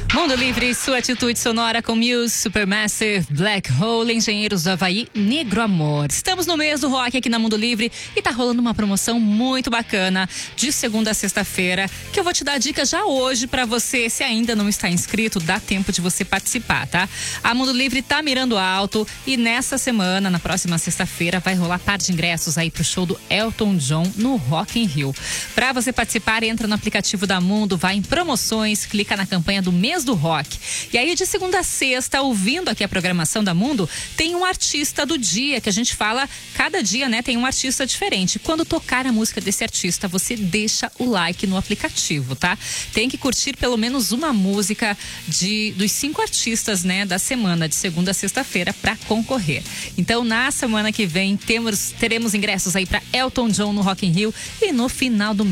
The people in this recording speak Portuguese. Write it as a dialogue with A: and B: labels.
A: Mundo Livre, sua atitude sonora com Muse, Supermassive, Black Hole, Engenheiros do Havaí, Negro Amor. Estamos no mês do rock aqui na Mundo Livre e tá rolando uma promoção muito bacana de segunda a sexta-feira, que eu vou te dar dica já hoje pra você. Se ainda não está inscrito, dá tempo de você participar, tá? A Mundo Livre tá mirando alto e nessa semana, na próxima sexta-feira, vai rolar par de ingressos aí pro show do Elton John no Rock in Rio. Pra você participar, entra no aplicativo da Mundo, vai em promoções, clica na campanha do mês do rock. E aí de segunda a sexta, ouvindo aqui a programação da Mundo, tem um artista do dia, que a gente fala, cada dia, né, tem um artista diferente. Quando tocar a música desse artista, você deixa o like no aplicativo, tá? Tem que curtir pelo menos uma música dos 5 artistas, né, da semana, de segunda a sexta-feira, pra concorrer. Então, na semana que vem, teremos ingressos aí pra Elton John no Rock in Rio e no final do